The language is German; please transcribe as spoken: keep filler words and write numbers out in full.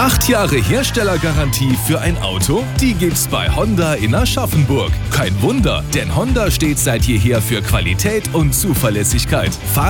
Acht Jahre Herstellergarantie für ein Auto? Die gibt's bei Honda in Aschaffenburg. Kein Wunder, denn Honda steht seit jeher für Qualität und Zuverlässigkeit.